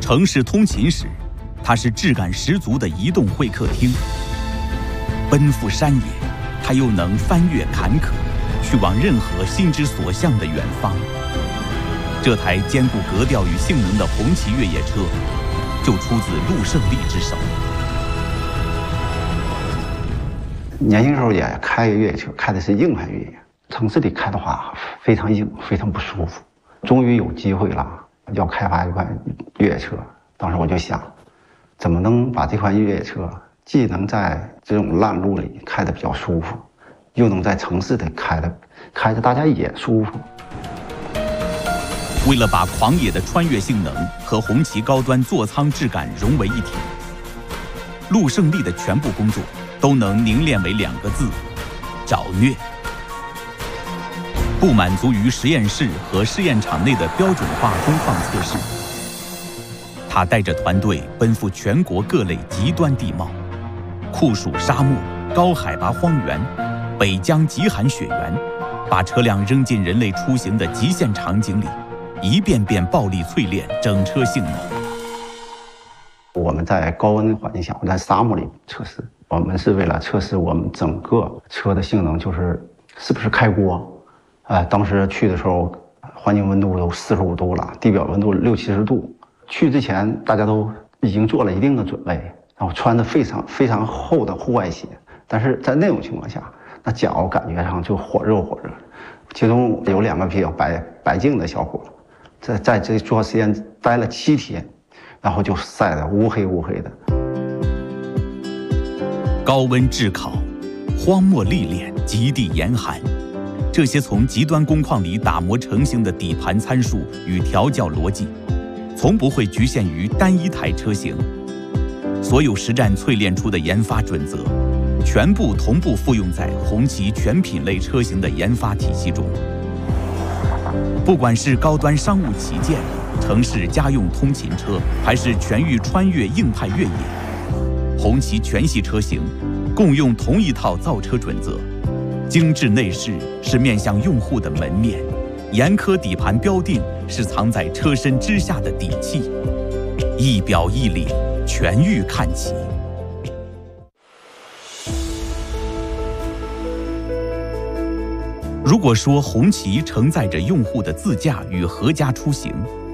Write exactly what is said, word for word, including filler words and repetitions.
城市通勤时，它是质感十足的移动会客厅；奔赴山野，它又能翻越坎坷，去往任何心之所向的远方。这台兼顾格调与性能的红旗越野车，就出自陆胜利之手。 年轻时候也开越野车，开的是硬派越野。城市里开的话非常硬，非常不舒服。终于有机会了，要开发一款越野车。当时我就想，怎么能把这款越野车既能在这种烂路里开得比较舒服，又能在城市里开的开着大家也舒服。 为了把狂野的穿越性能和红旗高端座舱质感融为一体，陆胜利的全部工作都能凝练为两个字：找虐。不满足于实验室和试验场内的标准化工况测试，他带着团队奔赴全国各类极端地貌，酷暑沙漠、高海拔荒原、北疆极寒雪原，把车辆扔进人类出行的极限场景里，一遍遍暴力淬炼整车性能。 我们在高温环境下，在沙漠里测试，我们是为了测试我们整个车的性能，就是是不是开锅。哎，当时去的时候，环境温度都四十五度了，地表温度六七十度。去之前，大家都已经做了一定的准备，然后穿着非常非常厚的户外鞋。但是在那种情况下，那脚感觉上就火热火热。其中有两个比较白白净的小伙，在在这做实验待了七天，然后就晒得乌黑乌黑的。 高温炙烤，荒漠历练，极地严寒。这些从极端工况里打磨成型的底盘参数与调教逻辑，从不会局限于单一台车型。所有实战淬炼出的研发准则，全部同步复用在红旗全品类车型的研发体系中。不管是高端商务旗舰、城市家用通勤车，还是全域穿越硬派越野，红旗全系车型共用同一套造车准则。精致内饰是面向用户的门面，严苛底盘标定是藏在车身之下的底气，一表一里，全域看齐。如果说红旗承载着用户的自驾与合家出行，